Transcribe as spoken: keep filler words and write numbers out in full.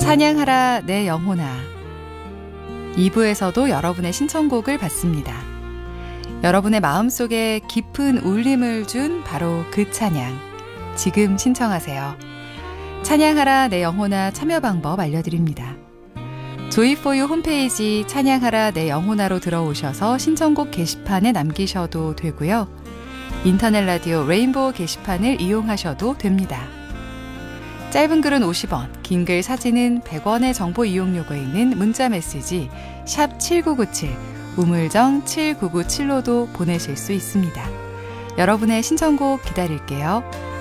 찬양하라 내 영혼아. 이 부에서도 여러분의 신청곡을 받습니다. 여러분의 마음속에 깊은 울림을 준 바로 그 찬양, 지금 신청하세요. 찬양하라 내 영혼아 참여 방법 알려드립니다. 조이포유 홈페이지 찬양하라 내 영혼아로 들어오셔서 신청곡 게시판에 남기셔도 되고요. 인터넷 라디오 레인보우 게시판을 이용하셔도 됩니다. 짧은 글은 오십 원, 긴 글 사진은 백 원의 정보 이용료가 있는 문자 메시지 샵 칠구구칠, 우물정 칠구구칠로도 보내실 수 있습니다. 여러분의 신청곡 기다릴게요.